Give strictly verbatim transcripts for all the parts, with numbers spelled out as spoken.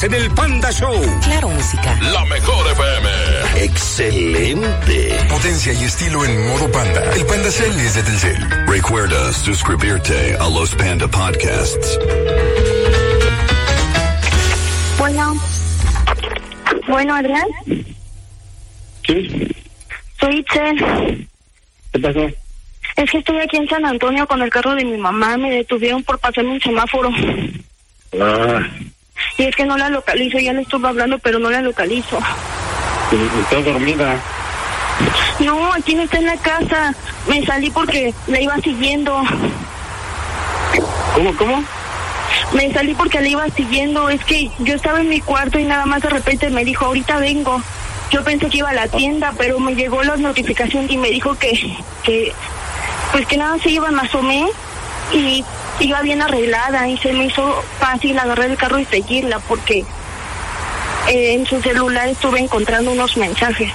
escuchas en el Panda Show. Claro, música. La mejor F M. Excelente. Potencia y estilo en modo Panda. El Panda Cell es de Telcel. Recuerda suscribirte a los Panda Podcasts. Bueno. Bueno, Adrián. Sí. Soy Itzel. ¿Qué pasó? Es que estoy aquí en San Antonio con el carro de mi mamá. Me detuvieron por pasarme un semáforo. Ah. Y es que no la localizo. Ya le estuve hablando, pero no la localizo. ¿Estás dormida? No, aquí no está en la casa. Me salí porque la iba siguiendo. ¿Cómo, cómo? Me salí porque la iba siguiendo. Es que yo estaba en mi cuarto y nada más de repente me dijo, ahorita vengo. Yo pensé que iba a la tienda, pero me llegó la notificación y me dijo que, que pues que nada se iba, me asomé y iba bien arreglada y se me hizo fácil agarrar el carro y seguirla porque eh, en su celular estuve encontrando unos mensajes.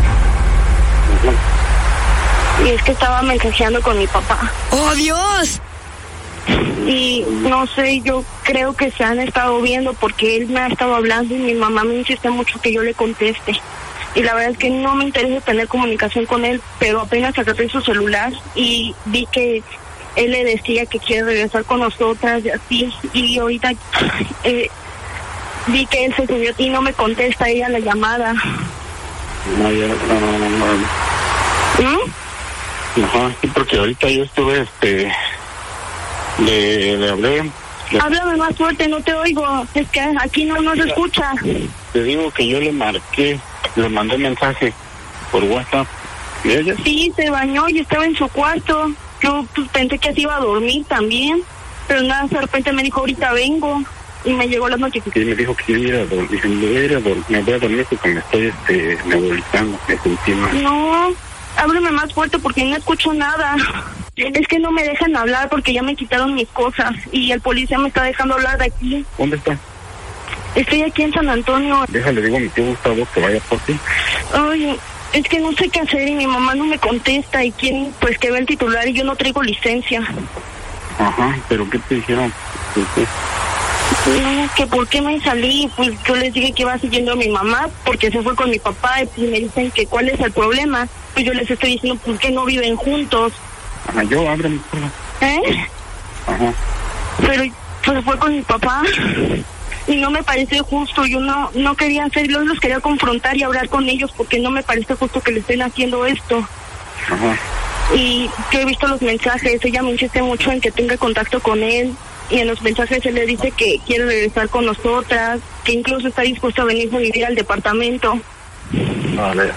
Y es que estaba mensajeando con mi papá. ¡Oh, Dios! Y no sé, yo creo que se han estado viendo porque él me ha estado hablando y mi mamá me insiste mucho que yo le conteste. Y la verdad es que no me interesa tener comunicación con él, pero apenas agarré su celular y vi que él le decía que quiere regresar con nosotras y así. Y ahorita eh, vi que él se subió y no me contesta ella la llamada. No, ya, no, no, no. ¿Mm? Ajá, sí, porque ahorita yo estuve, este, le, le hablé. Le... Háblame más fuerte, no te oigo. Es que aquí no nos escucha. Te digo que yo le marqué, le mandé mensaje por WhatsApp. ¿Y ella? Sí, se bañó y estaba en su cuarto. Yo pues, pensé que se iba a dormir también, pero nada, de repente me dijo, ahorita vengo, y me llegó la notificación. Y me dijo que yo iba a dormir, dije, me voy a, ir a dormir, me voy a dormir porque me estoy, este, nebulizando, me sentí mal. No, ábreme más fuerte porque no escucho nada. Es que no me dejan hablar porque ya me quitaron mis cosas, y el policía me está dejando hablar de aquí. ¿Dónde está? Estoy aquí en San Antonio. Déjale, digo a mi tío Gustavo que vaya por ti. Ay, es que no sé qué hacer y mi mamá no me contesta y quieren pues que vea el titular y yo no traigo licencia. Ajá, pero ¿qué te dijeron? ¿Qué? No, que por qué me salí, pues yo les dije que iba siguiendo a mi mamá porque se fue con mi papá y pues me dicen que cuál es el problema. Pues yo les estoy diciendo por qué no viven juntos. Ajá, yo ábreme. ¿Eh? Ajá. Pero pues fue con mi papá y no me parece justo. Yo no no quería hacerlo, los quería confrontar y hablar con ellos porque no me parece justo que le estén haciendo esto. Ajá. Y yo he visto los mensajes, ella me insiste mucho en que tenga contacto con él y en los mensajes él le dice que quiere regresar con nosotras, que incluso está dispuesto a venir a vivir al departamento. A ver.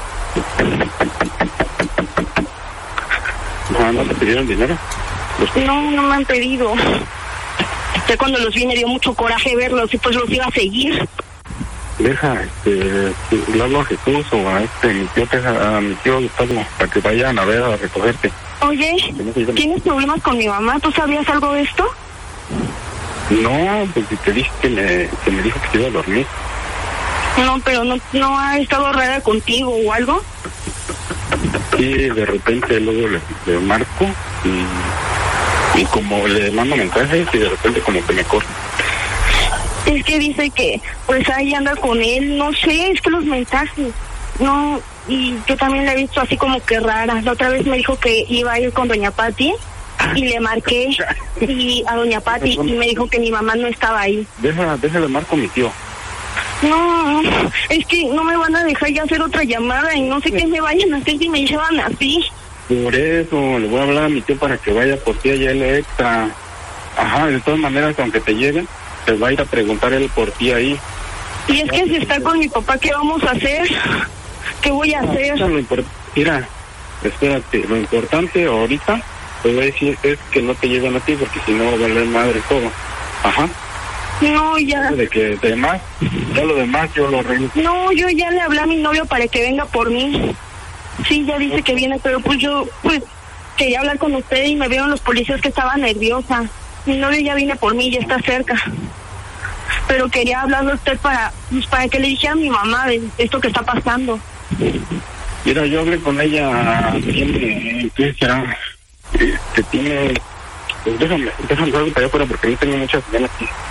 Ajá, ¿no te pidieron dinero? No, no me han pedido. Ya cuando los vi me dio mucho coraje verlos y pues los iba a seguir. Deja, este, le hablo a Jesús o a este, mi tío, a mi tío Gustavo, para que vayan a ver, a recogerte. Oye, ¿tienes problemas con mi mamá? ¿Tú sabías algo de esto? No, pues si te dije que me, que me dijo que se iba a dormir. No, pero no, no ha estado rara contigo o algo. Sí, de repente luego le, le marco y, y como le mando mensajes y de repente como que me corta. Es que dice que pues ahí anda con él, no sé, es que los mensajes, no, y yo también la he visto así como que rara. La otra vez me dijo que iba a ir con doña Pati y le marqué y a doña Pati y me dijo que mi mamá no estaba ahí. Deja, déjale marco a mi tío. No, es que no me van a dejar ya hacer otra llamada y no sé qué me vayan a hacer si me llevan así. Por eso, le voy a hablar a mi tío para que vaya por ti allá el extra. Ajá, de todas maneras, aunque te lleguen, te va a ir a preguntar él por ti ahí. Y es que si está con mi papá, ¿qué vamos a hacer? ¿Qué voy a hacer? No, lo import- Mira, espérate, lo importante ahorita, te voy a decir, es que no te lleven a ti, porque si no va a valer madre todo. Ajá. No, ya. De que demás, ya lo demás yo lo arreglo. No, yo ya le hablé a mi novio para que venga por mí. Sí, ya dice que viene, pero pues yo, pues, quería hablar con usted y me vieron los policías que estaba nerviosa. Mi novio ya viene por mí, ya está cerca. Pero quería hablarle a usted para, pues, para que le dijera a mi mamá de esto que está pasando. Mira, yo hablé con ella, tiene, ¿qué será? Este, tiene, pues déjame, déjame algo para allá afuera porque no tengo muchas ganas aquí.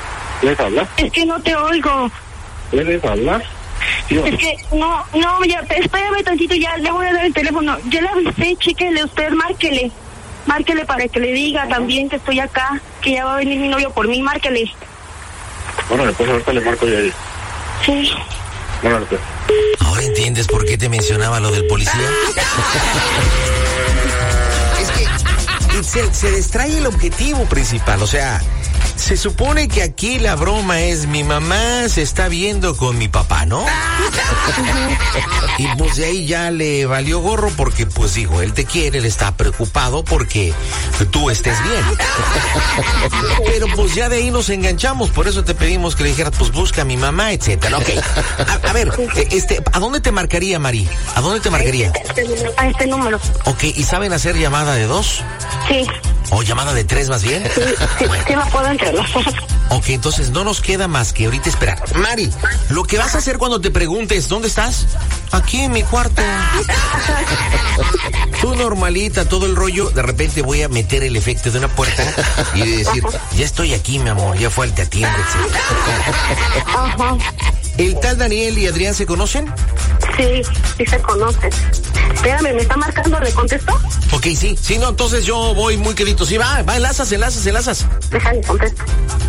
¿Puedes hablar? Es que no te oigo. ¿Puedes hablar? Sí, Es que, no, no, ya, espérame tantito, ya le voy a dar el teléfono. Ya le avisé, chéquele usted, márquele. Márquele para que le diga también que estoy acá, que ya va a venir mi novio por mí, márquele. Bueno, después ahorita le marco ya ahí. Sí. Bueno, pues. ¿Ahora entiendes por qué te mencionaba lo del policía? Es que se, se distrae el objetivo principal, o sea, se supone que aquí la broma es mi mamá se está viendo con mi papá, ¿no? Y pues de ahí ya le valió gorro porque pues dijo, él te quiere, él está preocupado porque tú estés bien. Pero pues ya de ahí nos enganchamos, por eso te pedimos que le dijeras, pues busca a mi mamá, etcétera. Ok, a, a ver, este, ¿a dónde te marcaría, Mari? ¿A dónde te marcaría? A este número. Ok, ¿y saben hacer llamada de dos? Sí. ¿O llamada de tres más bien? Sí, sí, Bueno. sí me puedo entrelazar. Ok, entonces no nos queda más que ahorita esperar. Mari, lo que vas a hacer cuando te preguntes, ¿dónde estás? Aquí en mi cuarto. Tú normalita, todo el rollo, de repente voy a meter el efecto de una puerta y decir, ya estoy aquí, mi amor, ya fue el te atiende, etcétera. Ajá. ¿El tal Daniel y Adrián se conocen? Sí, sí se conocen. Espérame, ¿me está marcando? ¿Le contesto? Ok, sí, sí, no, entonces yo voy muy quedito. Sí, va, va, enlazas, enlazas, enlazas. Déjale, contesto.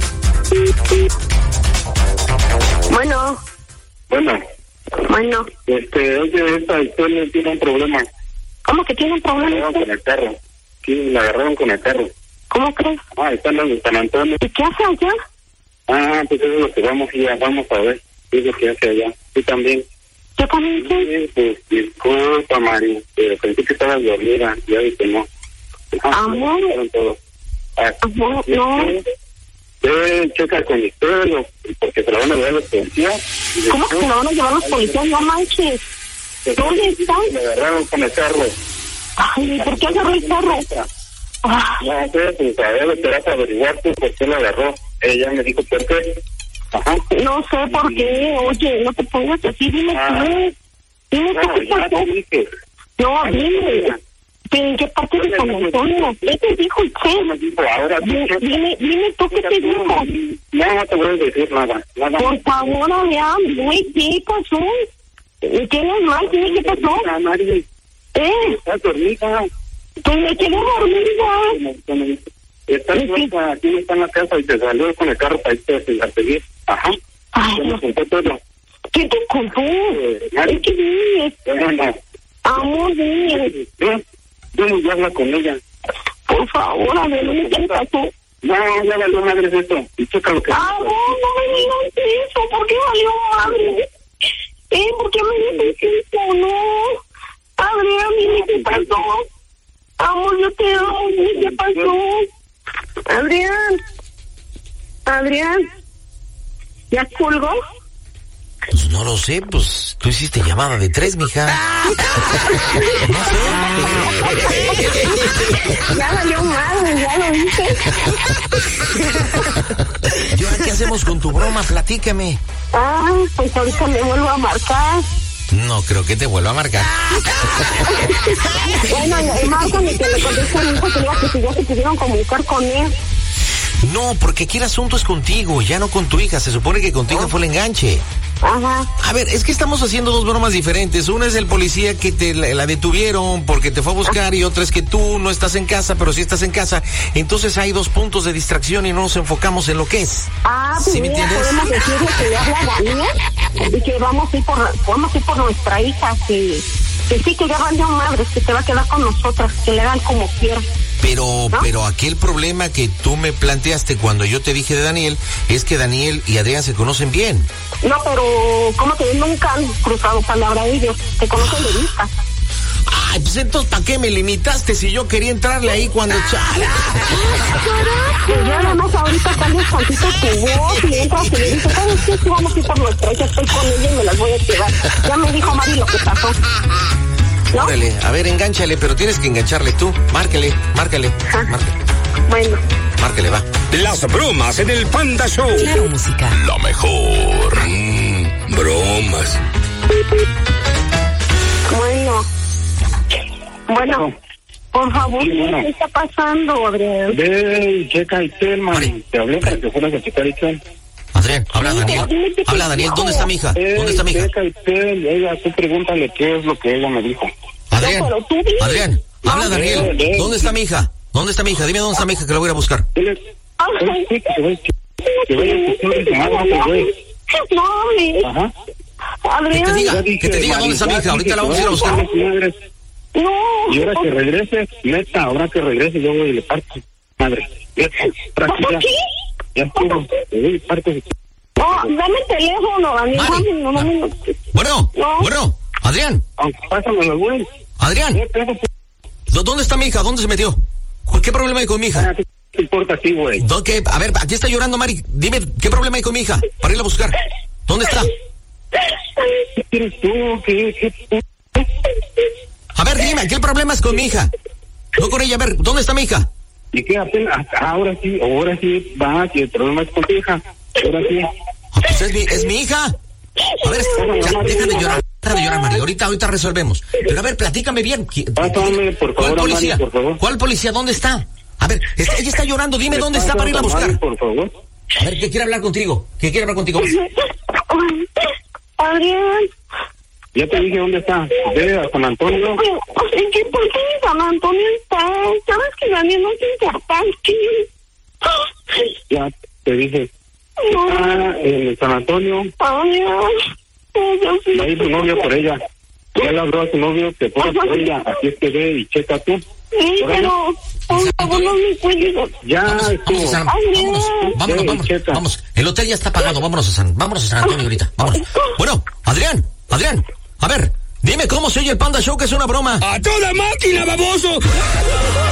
Bueno, Bueno, bueno. este, oye, esta historia tiene un problema. ¿Cómo que tiene un La problema? agarraron con el carro. Sí, la agarraron con el carro. ¿Cómo crees? Ah, están en San Antonio. ¿Y qué hace allá? Ah, pues eso es lo que vamos a ir, vamos a ver. ¿Qué es lo que hace allá? Tú también. ¿Yo también sé? Sí, pues disculpa, Mari, pero pensé que estabas dormida, ya vi que no. Amor. Todo. Ah, Amor, no. Eh, checa con historia, porque se la van a llevar los policías. ¿Cómo que se lo van a llevar los policías? No manches. ¿Dónde están? Me agarraron con el carro. Ay, ¿por qué agarró el carro? Ah, No sé, pues a ver, esperas a averiguar tú por qué la agarró. Ella me dijo por qué. Ajá. no sé por qué. Oye, no te pongas así. Dime Ah. qué. Dime Bueno, qué ya pasó. te dije. No, dime. ¿Pero en qué parte de San Antonio? ¿Qué te dijo el Me chef? dijo, ahora Dime, sí, dime, dime tú qué te dijo. No, no te voy a decir nada. Nada. Por favor, Adrián, güey, ¿qué pasó? ¿Tienes mal? ¿Qué qué pasó? Ah, Mari, ¿Eh? estás dormida. Pues me quedé dormida. Estás dormida, aquí no está en la casa y te salió con el carro para irte a seguir. Ajá. Ay, Se no. nos contó todo. ¿Qué te contó? Es que dime. Bueno, Amor, dime. ¿eh? Yo ya habla con ella. Por favor, a ver, ¿qué te pasó? No, ya valió madre esto. Y checa lo que... Ah, no, no me digas eso. ¿Por qué valió madre? ¿Eh? ¿Por qué me dices eso? No. Adrián, dime qué pasó. Amor, yo te amo. Dime qué pasó. Adrián. Adrián. ¿Ya colgó? Pues no lo sé, pues tú hiciste llamada de tres, mija. No sé. Ya valió madre, ya lo hice. ¿Y ahora qué hacemos con tu broma? Platícame. Ah, pues ahorita me vuelvo a marcar. No creo que te vuelva a marcar. Bueno, y márcame que le conteste a mi hijo que diga que si ya se pudieron comunicar con él. No, porque aquí el asunto es contigo, ya no con tu hija. Se supone que contigo fue el enganche. Ajá. A ver, es que estamos haciendo dos bromas diferentes. Una es el policía que te la, la detuvieron porque te fue a buscar y otra es que tú no estás en casa, pero sí estás en casa. Entonces hay dos puntos de distracción y no nos enfocamos en lo que es. Ah, pues ¿Sí me mira, entiendes? podemos decirle que le habla a Daniel y que vamos a ir por, vamos a ir por nuestra hija, que, que sí, que ya valió madres, que se va a quedar con nosotras, que le hagan como quieran. Pero, ¿no? pero aquel problema que tú me planteaste cuando yo te dije de Daniel es que Daniel y Adrián se conocen bien. No, pero ¿cómo que nunca han cruzado palabra ellos? Se conocen de vista. Ay, pues entonces, ¿para qué me limitaste si yo quería entrarle ahí cuando... Pues ya además ahorita cambias tantito tu voz y entras y le dices, ¿sabes qué? Sí, vamos a ir por nuestra hija, estoy con ella y me las voy a llevar. Ya me dijo Mari lo que pasó. ¿No? Órale, a ver, engánchale, pero tienes que engancharle tú. Márquele, márcale, márcale. Bueno. Márquele, va. Las bromas en el Panda Show. Claro, música. Lo mejor. Mm, bromas. Bueno. Bueno. Por favor, Sí, bueno. ¿qué está pasando, Adrián? Ve y checa el tema. Te hablé para que fueras a checar el tema. Adrián, habla Daniel. Habla Daniel, ¿dónde está mi hija? ¿Dónde está mi hija? Ella, tú pregúntale qué es lo que ella me dijo. Adrián, Adrián, habla Daniel. ¿Dónde está mi hija? ¿Dónde está mi hija? Dime dónde está mi hija, que la voy a ir a buscar. No, mi. Ajá. Adrián. Que te diga, que te diga dónde está mi hija. Ahorita la vamos a ir a buscar. No. Y ahora que regrese, neta, ahora que regrese yo voy y le parto. Madre. ¿Por qué? Ya estuvo. Le doy parte. No, dame el teléfono, Daniel. Mari. No, no, no. Bueno, No. bueno, Adrián, Pásamelo, güey. Adrián, ¿dó- ¿dónde está mi hija? ¿Dónde se metió? ¿Qué problema hay con mi hija? ¿Qué te importa a ti, güey? ¿Dó- qué? A ver, aquí está llorando Mari. Dime, ¿qué problema hay con mi hija? Para irla a buscar. ¿Dónde está? ¿Qué quieres tú? ¿Qué, qué? A ver, dime, ¿qué problema es con mi hija? No con ella, a ver, ¿dónde está mi hija? ¿Y qué apenas? Ahora sí, ahora sí va, que el problema es con tu hija. Ahora sí. Ah, pues es mi, es mi hija. A ver, ya, deja de llorar, deja de llorar, Mari. Ahorita, ahorita resolvemos. Pero a ver, platícame bien. Pásame, por ¿Cuál favor, policía? Mari, por favor. ¿Cuál policía? ¿Dónde está? A ver, está- ella está llorando. Dime dónde está para irla a buscar. Mari, por favor. A ver, ¿qué quiere hablar contigo? ¿Qué quiere hablar contigo? Adrián. Ya te dije dónde está. Ve a San Antonio. ¿En qué parte de San Antonio está? ¿Sabes que Daniel no es importante? Ya te dije. No. Está en San Antonio. Adrián. Va a ir su novio por ella. Ya le habló a su novio que fuera por ella. Así es que ve y checa tú. Sí, pero por favor no me cuelgues. Ya Vamos, estuvo. vamos, a San, Adrián. vámonos, vámonos, Sí, vámonos, checa. vamos. El hotel ya está pagado, vámonos a San, vámonos a San Antonio ahorita, vámonos. Bueno, Adrián, Adrián, a ver, dime cómo se oye el Panda Show, que es una broma. ¡A toda máquina, baboso!